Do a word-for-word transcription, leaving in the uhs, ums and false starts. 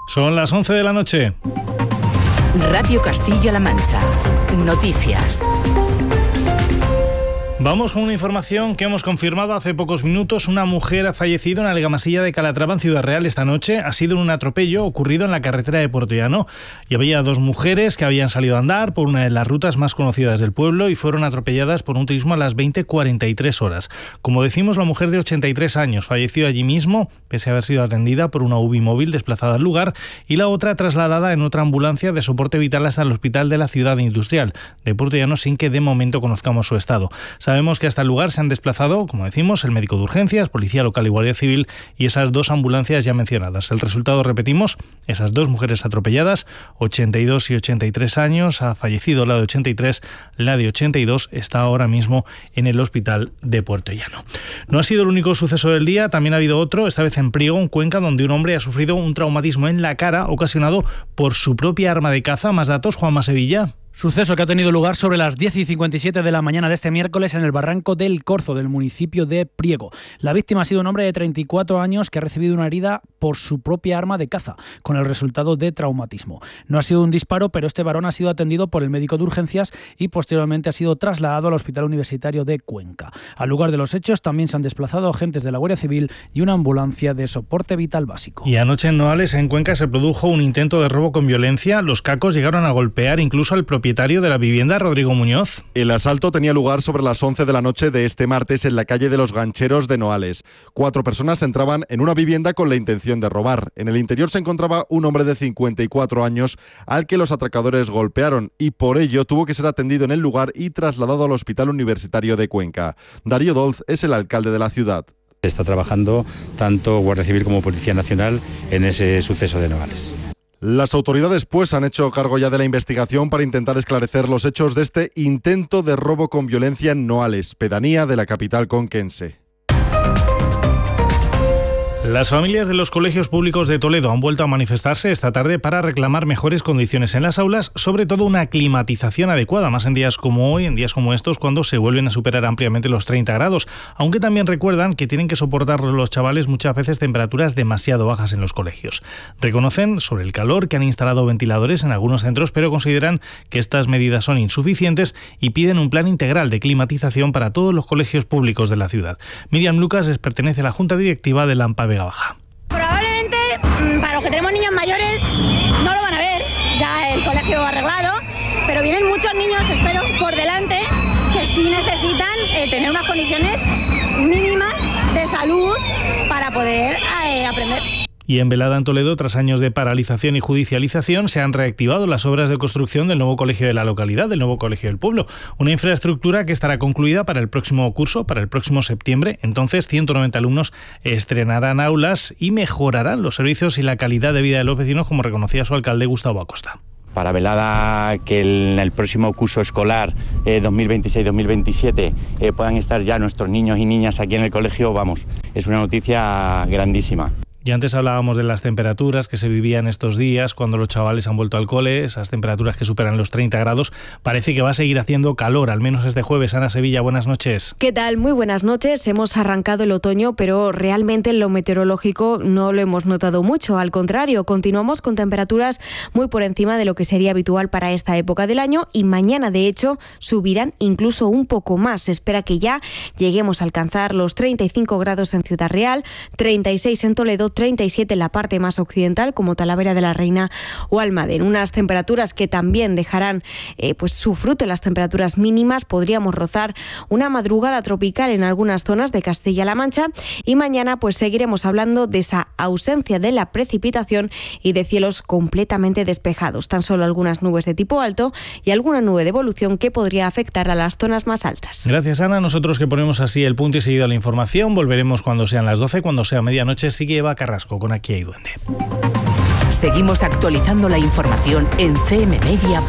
Son las once de la noche. Radio Castilla-La Mancha. Noticias. Vamos con una información que hemos confirmado hace pocos minutos. Una mujer ha fallecido en Algamasilla de Calatrava, en Ciudad Real, esta noche. Ha sido un atropello ocurrido en la carretera de Puertollano. Y había dos mujeres que habían salido a andar por una de las rutas más conocidas del pueblo y fueron atropelladas por un turismo a las veinte cuarenta y tres horas. Como decimos, la mujer de ochenta y tres años falleció allí mismo, pese a haber sido atendida por una U B I móvil desplazada al lugar, y la otra trasladada en otra ambulancia de soporte vital hasta el hospital de la ciudad industrial de Puertollano, sin que de momento conozcamos su estado. Sabemos que hasta el lugar se han desplazado, como decimos, el médico de urgencias, policía local y guardia civil y esas dos ambulancias ya mencionadas. El resultado, repetimos, esas dos mujeres atropelladas, ochenta y dos y ochenta y tres años, ha fallecido la de ochenta y tres, la de ochenta y dos está ahora mismo en el hospital de Puertollano. No ha sido el único suceso del día, también ha habido otro, esta vez en Priego, en Cuenca, donde un hombre ha sufrido un traumatismo en la cara ocasionado por su propia arma de caza. Más datos, Juanma Sevilla. Suceso que ha tenido lugar sobre las diez y cincuenta y siete de la mañana de este miércoles en el barranco del Corzo, del municipio de Priego. La víctima ha sido un hombre de treinta y cuatro años que ha recibido una herida por su propia arma de caza, con el resultado de traumatismo. No ha sido un disparo, pero este varón ha sido atendido por el médico de urgencias y posteriormente ha sido trasladado al Hospital Universitario de Cuenca. Al lugar de los hechos también se han desplazado agentes de la Guardia Civil y una ambulancia de soporte vital básico. Y anoche en Noales, en Cuenca, se produjo un intento de robo con violencia. Los cacos llegaron a golpear incluso al propietario de la vivienda, Rodrigo Muñoz. El asalto tenía lugar sobre las once de la noche de este martes en la calle de los Gancheros de Noales. Cuatro personas entraban en una vivienda con la intención de robar. En el interior se encontraba un hombre de cincuenta y cuatro años al que los atracadores golpearon y por ello tuvo que ser atendido en el lugar y trasladado al Hospital Universitario de Cuenca. Darío Dolz es el alcalde de la ciudad. Está trabajando tanto Guardia Civil como Policía Nacional en ese suceso de Noales. Las autoridades pues han hecho cargo ya de la investigación para intentar esclarecer los hechos de este intento de robo con violencia en Noales, pedanía de la capital conquense. Las familias de los colegios públicos de Toledo han vuelto a manifestarse esta tarde para reclamar mejores condiciones en las aulas, sobre todo una climatización adecuada, más en días como hoy, en días como estos, cuando se vuelven a superar ampliamente los treinta grados, aunque también recuerdan que tienen que soportar los chavales muchas veces temperaturas demasiado bajas en los colegios. Reconocen sobre el calor que han instalado ventiladores en algunos centros, pero consideran que estas medidas son insuficientes y piden un plan integral de climatización para todos los colegios públicos de la ciudad. Miriam Lucas pertenece a la Junta Directiva de Lampa Vega Baja. Probablemente para los que tenemos niños mayores no lo van a ver, ya el colegio arreglado, pero vienen muchos niños, espero, por delante, que sí necesitan eh, tener unas condiciones mínimas de salud para poder eh, aprender. Y en Velada, en Toledo, tras años de paralización y judicialización, se han reactivado las obras de construcción del nuevo colegio de la localidad, del nuevo colegio del pueblo. Una infraestructura que estará concluida para el próximo curso, para el próximo septiembre. Entonces, ciento noventa alumnos estrenarán aulas y mejorarán los servicios y la calidad de vida de los vecinos, como reconocía su alcalde Gustavo Acosta. Para Velada, que en el próximo curso escolar eh, dos mil veintiséis dos mil veintisiete eh, puedan estar ya nuestros niños y niñas aquí en el colegio, vamos, es una noticia grandísima. Y antes hablábamos de las temperaturas que se vivían estos días cuando los chavales han vuelto al cole, esas temperaturas que superan los treinta grados. Parece que va a seguir haciendo calor, al menos este jueves. Ana Sevilla, buenas noches. ¿Qué tal? Muy buenas noches. Hemos arrancado el otoño, pero realmente en lo meteorológico no lo hemos notado mucho. Al contrario, continuamos con temperaturas muy por encima de lo que sería habitual para esta época del año y mañana, de hecho, subirán incluso un poco más. Se espera que ya lleguemos a alcanzar los treinta y cinco grados en Ciudad Real, treinta y seis en Toledo, treinta y siete en la parte más occidental como Talavera de la Reina o Almadén. Unas temperaturas que también dejarán eh, pues su fruto en las temperaturas mínimas. Podríamos rozar una madrugada tropical en algunas zonas de Castilla-La Mancha y mañana pues seguiremos hablando de esa ausencia de la precipitación y de cielos completamente despejados. Tan solo algunas nubes de tipo alto y alguna nube de evolución que podría afectar a las zonas más altas. Gracias, Ana. Nosotros que ponemos así el punto y seguido a la información, volveremos cuando sean las doce, cuando sea medianoche. Sigue Eva Carrasco con Aquí hay Duende. Seguimos actualizando la información en C M Media.